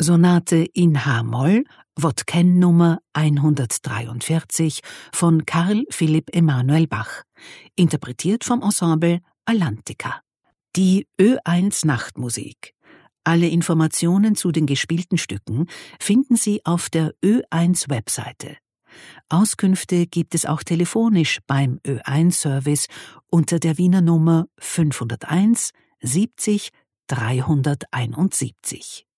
Sonate in H-Moll, Wort-Kenn-Nummer 143 von Carl Philipp Emanuel Bach, interpretiert vom Ensemble Atlantica. Die Ö1 Nachtmusik. Alle Informationen zu den gespielten Stücken finden Sie auf der Ö1-Webseite. Auskünfte gibt es auch telefonisch beim Ö1-Service unter der Wiener Nummer 501 70 371.